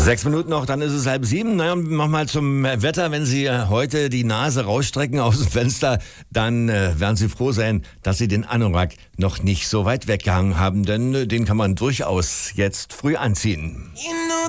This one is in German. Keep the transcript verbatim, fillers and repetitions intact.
Sechs Minuten noch, dann ist es halb sieben. Naja, und nochmal zum Wetter. Wenn Sie heute die Nase rausstrecken aus dem Fenster, dann äh, werden Sie froh sein, dass Sie den Anorak noch nicht so weit weggehangen haben, denn äh, den kann man durchaus jetzt früh anziehen.